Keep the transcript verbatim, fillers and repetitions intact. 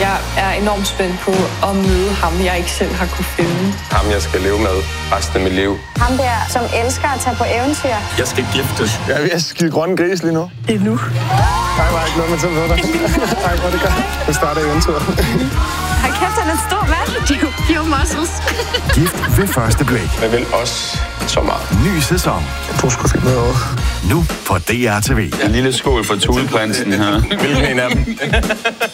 Jeg er enormt spændt på at møde ham, jeg ikke selv har kunne finde. Ham, jeg skal leve med resten af mit liv. Ham der, som elsker at tage på eventyr. Jeg skal giftes. Jeg er ved at skide grønne gris lige nu. Det er nu. Nej, var ikke noget med til at dig. Nej, hvor det gør. Det starter eventyret. Hold kæft, han er en stor mand. De er jo pure muscles. Gift ved første blik. Jeg vil også så meget. Ny sæson. Jeg tror sgu fint noget. Nu på D R T V. En lille skål for Thuleprinsen her. Hvilken en af dem?